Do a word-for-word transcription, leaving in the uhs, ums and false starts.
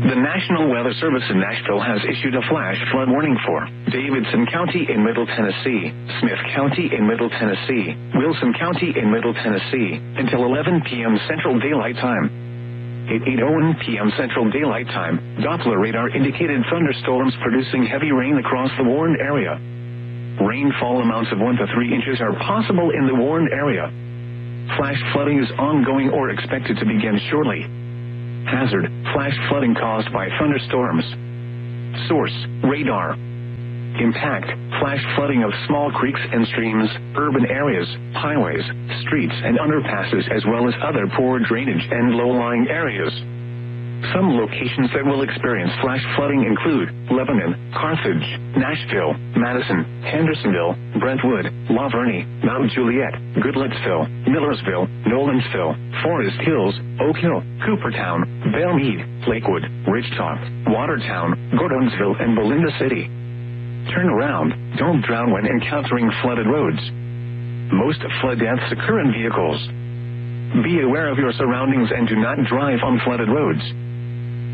The National Weather Service in Nashville has issued a flash flood warning for Davidson County in Middle Tennessee, Smith County in Middle Tennessee, Wilson County in Middle Tennessee, until eleven p.m. Central Daylight Time. At eight oh one p.m. Central Daylight Time, Doppler radar indicated thunderstorms producing heavy rain across the warned area. Rainfall amounts of one to three inches are possible in the warned area. Flash flooding is ongoing or expected to begin shortly. Hazard: flash flooding caused by thunderstorms. Source: radar. Impact: flash flooding of small creeks and streams, urban areas, highways, streets and underpasses, as well as other poor drainage and low-lying areas. Some locations that will experience flash flooding include Lebanon, Carthage, Nashville, Madison, Hendersonville, Brentwood, La Vernie, Mount Juliet, Goodlettsville, Millersville, Nolensville, Forest Hills, Oak Hill, Coopertown, Belmead, Lakewood, Ridgetop, Watertown, Gordonsville, and Belinda City. Turn around, don't drown when encountering flooded roads. Most flood deaths occur in vehicles. Be aware of your surroundings and do not drive on flooded roads.